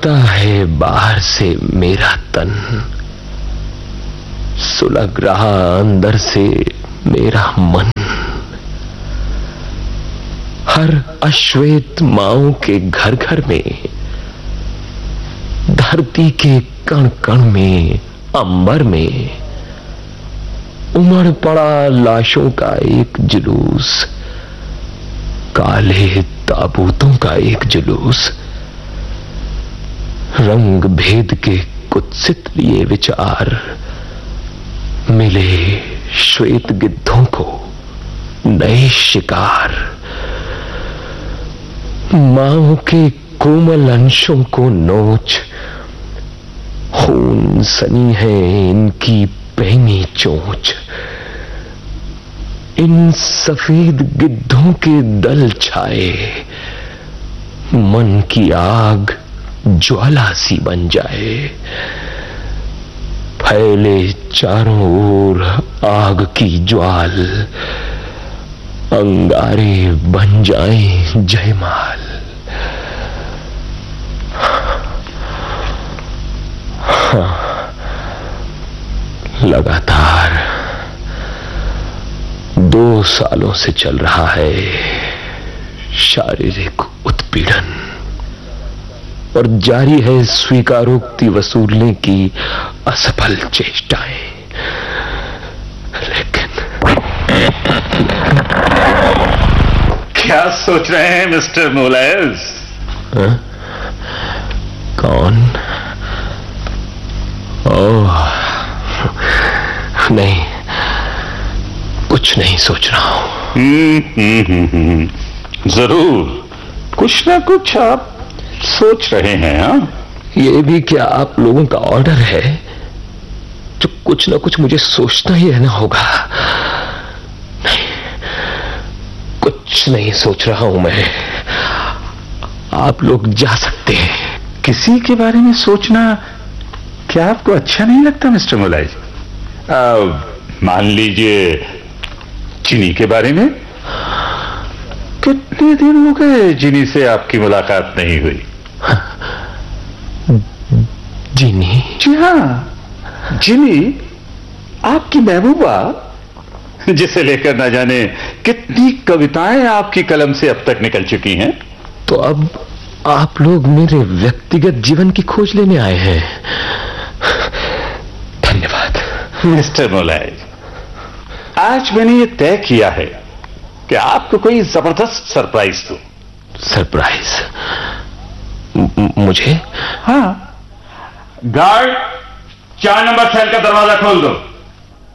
सुलगता है बाहर से मेरा तन, सुलग रहा अंदर से मेरा मन। हर अश्वेत माओं के घर घर में, धरती के कण कण में, अंबर में उमड़ पड़ा लाशों का एक जुलूस, काले ताबूतों का एक जुलूस। रंग भेद के कुत्सित लिए विचार मिले श्वेत गिद्धों को नए शिकार। मांओं के कोमल अंशों को नोच, खून सनी है इनकी पैनी चोंच। इन सफेद गिद्धों के दल छाए, मन की आग ज्वाला सी बन जाए। फैले चारों ओर आग की ज्वाल, अंगारे बन जाएं जयमाल। लगातार 2 सालों से चल रहा है शारीरिक उत्पीड़न, और जारी है स्वीकारोक्ति वसूलने की असफल चेष्टाएं। लेकिन क्या सोच रहे हैं मिस्टर मोलेस? कौन? ओह नहीं, कुछ नहीं सोच रहा हूं। जरूर कुछ ना कुछ आप सोच रहे हैं। हाँ, ये भी क्या आप लोगों का ऑर्डर है जो कुछ ना कुछ मुझे सोचना ही रहना होगा? नहीं, कुछ नहीं सोच रहा हूं मैं। आप लोग जा सकते हैं। किसी के बारे में सोचना क्या आपको अच्छा नहीं लगता मिस्टर मोलाइज? मान लीजिए जिनी के बारे में। कितने दिन हो गए जिनी से आपकी मुलाकात नहीं हुई? जिनी? जी हाँ, जिनी, आपकी महबूबा, जिसे लेकर ना जाने कितनी कविताएं आपकी कलम से अब तक निकल चुकी हैं। तो अब आप लोग मेरे व्यक्तिगत जीवन की खोज लेने आए हैं। धन्यवाद मिस्टर मोलाइज। आज मैंने ये तय किया है कि आपको कोई जबरदस्त सरप्राइज दूं। सरप्राइज? मुझे? हाँ। गार्ड, 4 नंबर सेल का दरवाजा खोल दो।